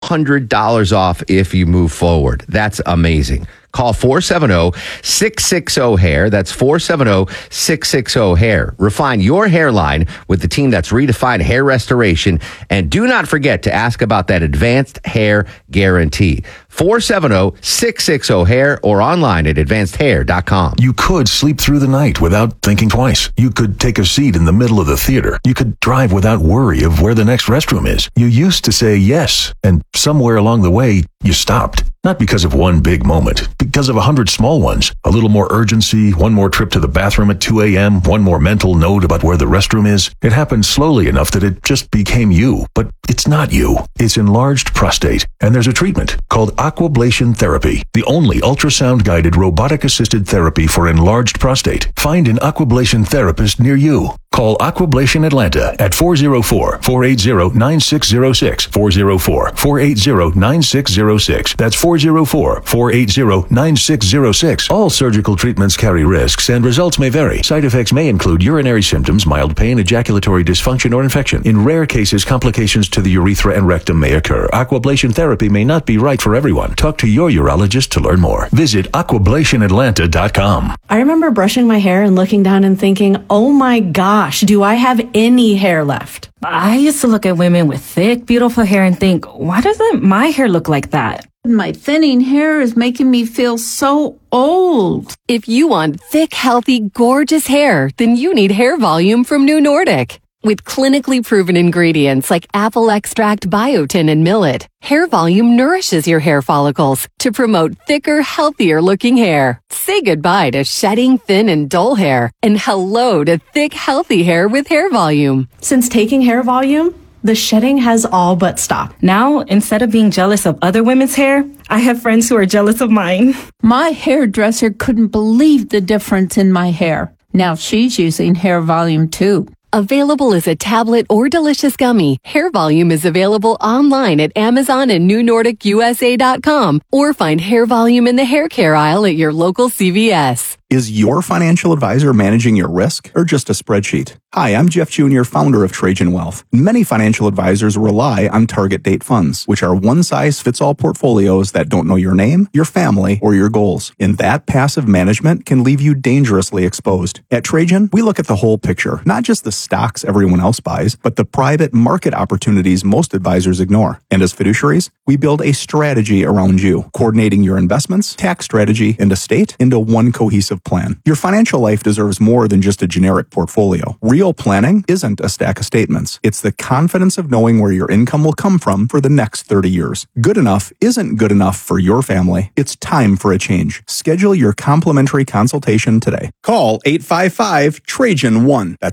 $200 off if you move forward. That's amazing. Call 470-660-HAIR. That's 470-660-HAIR. Refine your hairline with the team that's redefined hair restoration. And do not forget to ask about that advanced hair guarantee. 470-660-HAIR or online at advancedhair.com. You could sleep through the night without thinking twice. You could take a seat in the middle of the theater. You could drive without worry of where the next restroom is. You used to say yes, and somewhere along the way, you stopped. Not because of one big moment, because of 100 small ones. A little more urgency, one more trip to the bathroom at 2 a.m., one more mental note about where the restroom is. It happened slowly enough that it just became you. But it's not you. It's enlarged prostate. And there's a treatment called Aquablation Therapy, the only ultrasound-guided robotic-assisted therapy for enlarged prostate. Find an Aquablation therapist near you. Call Aquablation Atlanta at 404-480-9606. 404-480-9606. That's 404-480-9606. All surgical treatments carry risks and results may vary. Side effects may include urinary symptoms, mild pain, ejaculatory dysfunction, or infection. In rare cases, complications to the urethra and rectum may occur. Aquablation therapy may not be right for everyone. Talk to your urologist to learn more. Visit aquablationatlanta.com. I remember brushing my hair and looking down and thinking, oh my gosh, do I have any hair left? I used to look at women with thick, beautiful hair and think, why doesn't my hair look like that? My thinning hair is making me feel so old. If you want thick, healthy, gorgeous hair, then you need Hair Volume from New Nordic. With clinically proven ingredients like apple extract, biotin, and millet, Hair Volume nourishes your hair follicles to promote thicker, healthier looking hair. Say goodbye to shedding, thin, and dull hair, and hello to thick, healthy hair with Hair Volume. Since taking Hair Volume, the shedding has all but stopped. Now, instead of being jealous of other women's hair, I have friends who are jealous of mine. My hairdresser couldn't believe the difference in my hair. Now she's using Hair Volume too. Available as a tablet or delicious gummy, Hair Volume is available online at Amazon and NewNordicUSA.com, or find Hair Volume in the hair care aisle at your local CVS. Is your financial advisor managing your risk or just a spreadsheet? Hi, I'm Jeff Jr., founder of Trajan Wealth. Many financial advisors rely on target date funds, which are one-size-fits-all portfolios that don't know your name, your family, or your goals. And that passive management can leave you dangerously exposed. At Trajan, we look at the whole picture, not just the stocks everyone else buys, but the private market opportunities most advisors ignore. And as fiduciaries, we build a strategy around you, coordinating your investments, tax strategy, and estate into one cohesive plan. Your financial life deserves more than just a generic portfolio. Real planning isn't a stack of statements. It's the confidence of knowing where your income will come from for the next 30 years. Good enough isn't good enough for your family. It's time for a change. Schedule your complimentary consultation today. Call 855-TRAJAN-1. That's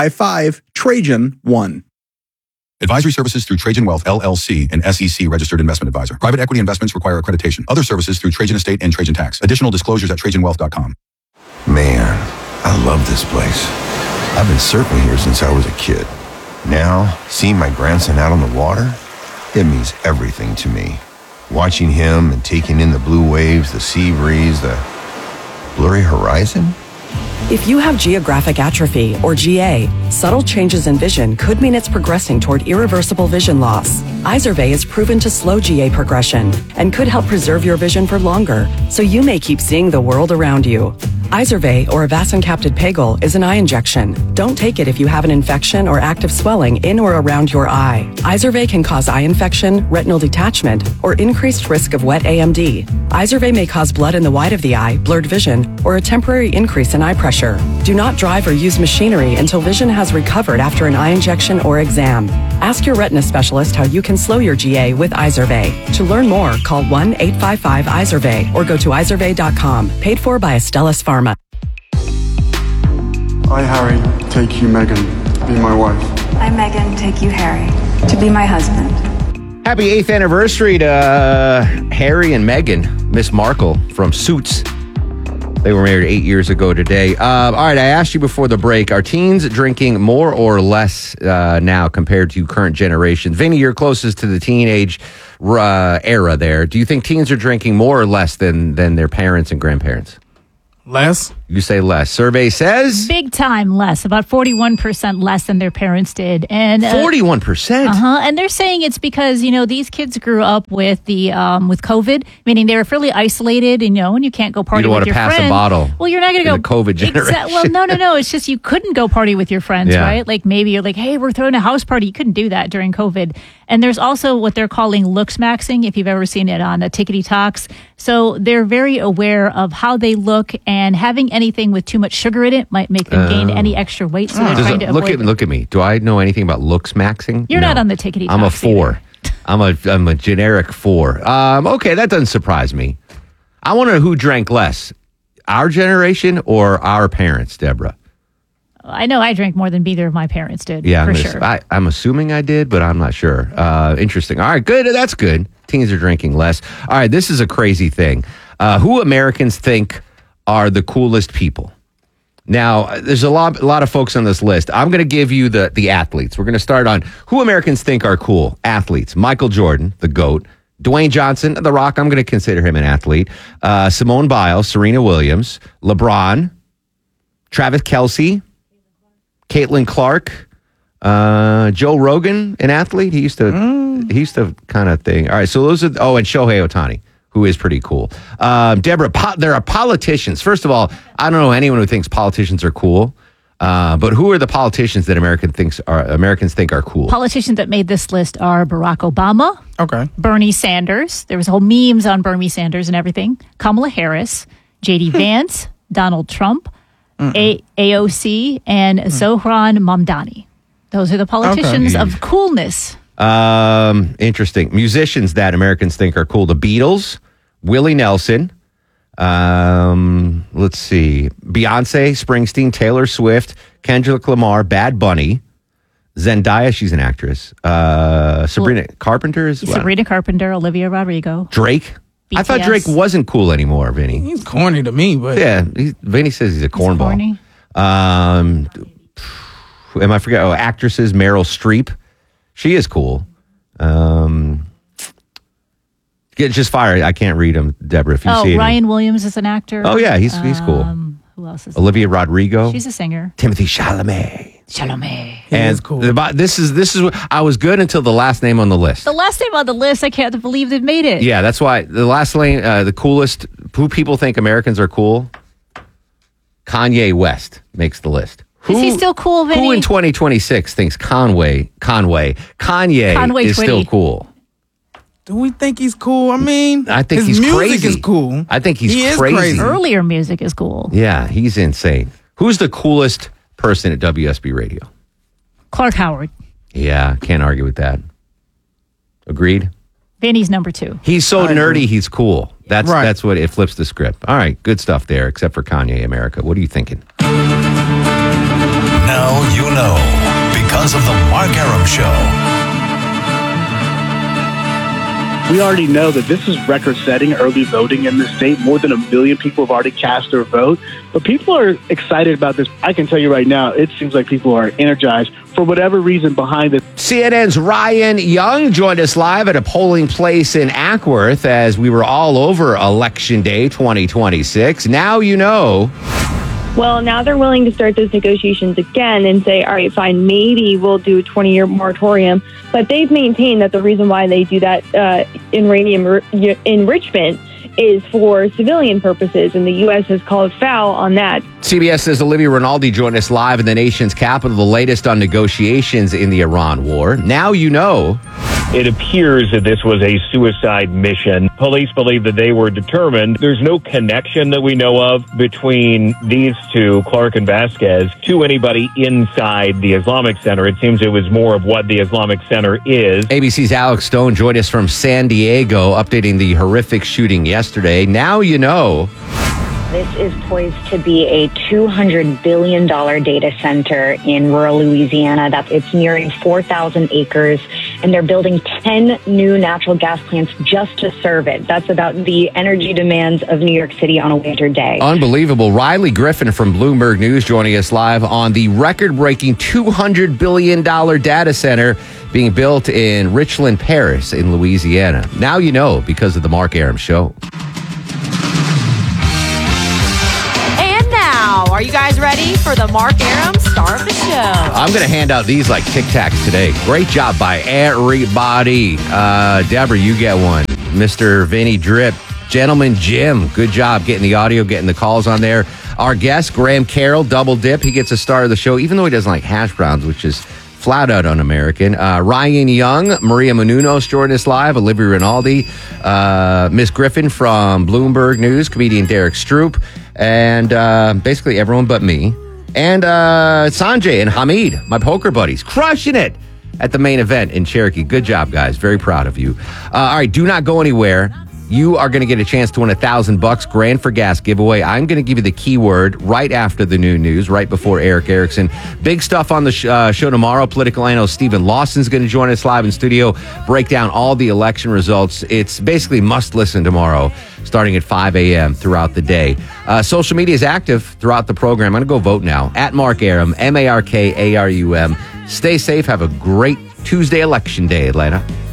855-TRAJAN-1. Advisory services through Trajan Wealth, LLC, an SEC registered investment advisor. Private equity investments require accreditation. Other services through Trajan Estate and Trajan Tax. Additional disclosures at TrajanWealth.com. Man, I love this place. I've been surfing here since I was a kid. Now, seeing my grandson out on the water, it means everything to me. Watching him and taking in the blue waves, the sea breeze, the blurry horizon. If you have geographic atrophy, or GA, subtle changes in vision could mean it's progressing toward irreversible vision loss. Izervay is proven to slow GA progression and could help preserve your vision for longer, so you may keep seeing the world around you. Izervay, or avacincaptad pegol, is an eye injection. Don't take it if you have an infection or active swelling in or around your eye. Izervay can cause eye infection, retinal detachment, or increased risk of wet AMD. Izervay may cause blood in the white of the eye, blurred vision, or a temporary increase in eye pressure. Do not drive or use machinery until vision has recovered after an eye injection or exam. Ask your retina specialist how you can slow your GA with Izervay. To learn more, call 1-855-IZERVAY or go to izervay.com. Paid for by Astellas Pharma. I, Harry, take you, Meghan, to be my wife. I, Meghan, take you, Harry, to be my husband. Happy 8th anniversary to Harry and Meghan, Miss Markle from Suits. They were married 8 years ago today. All right, I asked you before the break, are teens drinking more or less now compared to current generation? Vinny, you're closest to the teenage era there. Do you think teens are drinking more or less than their parents and grandparents? Less. You say less. Survey says big time less, about 41% less than their parents did. And 41%. And they're saying it's because, these kids grew up with the with COVID, meaning they were fairly isolated, and you can't go party with your friends. You don't want to pass a bottle. Well, you're not going to go the COVID generation. Well, no. It's just you couldn't go party with your friends, right? Like maybe you're like, hey, we're throwing a house party. You couldn't do that during COVID. And there's also what they're calling looks maxing, if you've ever seen it on Tickety Talks. So they're very aware of how they look, and having anything with too much sugar in it might make them gain any extra weight. So they're trying to avoid it. Look at me. Do I know anything about looks maxing? You're not on the Tickety Talks. I'm a 4. I'm a generic 4. Okay, that doesn't surprise me. I wonder who drank less, our generation or our parents, Deborah. I know I drank more than either of my parents did. Yeah, for sure. I'm assuming I did, but I'm not sure. Interesting. All right, good. That's good. Teens are drinking less. All right, this is a crazy thing. Who Americans think are the coolest people? Now, there's a lot of folks on this list. I'm going to give you the athletes. We're going to start on who Americans think are cool athletes. Michael Jordan, the GOAT. Dwayne Johnson, The Rock. I'm going to consider him an athlete. Simone Biles, Serena Williams, LeBron, Travis Kelce, Caitlin Clark, Joe Rogan, an athlete. He used to kind of thing. All right, so those are. And Shohei Ohtani, who is pretty cool. Deborah, there are politicians. First of all, I don't know anyone who thinks politicians are cool. But who are the politicians that Americans think are cool? Politicians that made this list are Barack Obama. Okay. Bernie Sanders. There was whole memes on Bernie Sanders and everything. Kamala Harris, J.D. Vance, Donald Trump, AOC, and Zohran Mamdani. Those are the politicians of coolness. Interesting. Musicians that Americans think are cool. The Beatles, Willie Nelson. Let's see. Beyonce, Springsteen, Taylor Swift, Kendrick Lamar, Bad Bunny, Zendaya, she's an actress. Sabrina Carpenter is Sabrina Carpenter, Olivia Rodrigo. Drake. BTS. I thought Drake wasn't cool anymore, Vinny. He's corny to me, but yeah, Vinny says he's a cornball. Corny. Am I forget? Oh, actresses, Meryl Streep. She is cool. Just fire. I can't read them, Deborah. If you see it. Ryan Williams is an actor. Oh yeah, he's cool. Who else is Olivia Rodrigo. She's a singer. Timothy Chalamet. He is cool. This is what I was good until the last name on the list. The last name on the list, I can't believe they've made it. Yeah, that's why the last name, the coolest. Who people think Americans are cool? Kanye West makes the list. Is he still cool, Vinny? Who in 2026 thinks Kanye is still cool? Do we think he's cool? I mean, I think his he's music crazy. is cool. I think he's He is crazy. Earlier music is cool. Yeah, he's insane. Who's the coolest person at WSB Radio? Clark Howard. Yeah, can't argue with that. Agreed? Vinny's number 2. He's so nerdy, he's cool. That's Right. That's what it flips the script. All right, good stuff there, except for Kanye America. What are you thinking? Now you know because of the Mark Arum Show. We already know that this is record-setting early voting in the state. More than 1 million people have already cast their vote. But people are excited about this. I can tell you right now, it seems like people are energized for whatever reason behind it. CNN's Ryan Young joined us live at a polling place in Ackworth as we were all over Election Day 2026. Now you know. Well, now they're willing to start those negotiations again and say, all right, fine, maybe we'll do a 20-year moratorium. But they've maintained that the reason why they do that uranium enrichment is for civilian purposes, and the U.S. has called foul on that. CBS's Olivia Rinaldi joined us live in the nation's capital, the latest on negotiations in the Iran war. Now you know. It appears that this was a suicide mission. Police believe that they were determined. There's no connection that we know of between these two, Clark and Vasquez, to anybody inside the Islamic Center. It seems it was more of what the Islamic Center is. ABC's Alex Stone joined us from San Diego, updating the horrific shooting yesterday. Now you know. This is poised to be a $200 billion data center in rural Louisiana. It's nearing 4,000 acres, and they're building 10 new natural gas plants just to serve it. That's about the energy demands of New York City on a winter day. Unbelievable. Riley Griffin from Bloomberg News joining us live on the record-breaking $200 billion data center being built in Richland Parish in Louisiana. Now you know because of the Mark Arum Show. Are you guys ready for the Mark Aram star of the show? I'm going to hand out these like Tic Tacs today. Great job by everybody. Deborah, you get one. Mr. Vinny Drip. Gentleman Jim, good job getting the audio, getting the calls on there. Our guest, Graham Carroll, double dip. He gets a star of the show, even though he doesn't like hash browns, which is flat out un-American. Ryan Young, Maria Menounos joined us live, Olivia Rinaldi, Miss Griffin from Bloomberg News, comedian Derek Stroop, and basically everyone but me. And Sanjay and Hamid, my poker buddies, crushing it at the main event in Cherokee. Good job, guys. Very proud of you. All right, do not go anywhere. You are going to get a chance to win $1,000 Grand for Gas giveaway. I'm going to give you the keyword right after the new news, right before Eric Erickson. Big stuff on the show tomorrow. Political analyst Stephen Lawson's going to join us live in studio, break down all the election results. It's basically must listen tomorrow, starting at 5 a.m. throughout the day. Social media is active throughout the program. I'm going to go vote now. At Mark Arum, MarkArum. Stay safe. Have a great Tuesday election day, Atlanta.